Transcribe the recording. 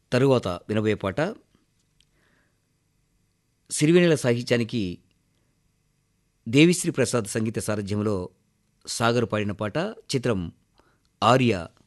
తరువాత వినబోయే పాట సిరివెన్నెల సాహిత్యానికి దేవిశ్రీ ప్రసాద్ సంగీత సారథ్యంలో సాగర్ పాడిన పాట. చిత్రం ఆర్య.